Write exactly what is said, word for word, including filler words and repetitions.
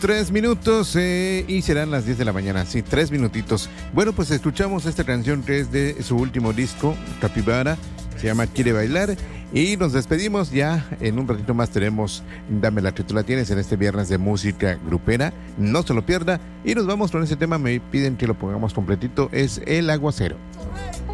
Tres minutos eh, y serán las diez de la mañana, sí, tres minutitos. Bueno, pues escuchamos esta canción que es de su último disco, Capibara, se llama Quiere Bailar, y nos despedimos ya. En un ratito más tenemos Dame la que tú la tienes en este viernes de música grupera, no se lo pierda, y nos vamos con ese tema, me piden que lo pongamos completito, es El Aguacero.